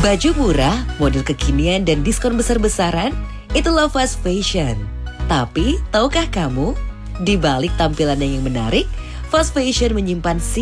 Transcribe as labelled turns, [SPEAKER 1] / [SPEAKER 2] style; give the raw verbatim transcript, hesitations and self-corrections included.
[SPEAKER 1] Baju murah, model kekinian, dan diskon besar-besaran, itulah fast fashion. Tapi, tahukah kamu, di balik tampilan yang menarik, fast fashion menyimpan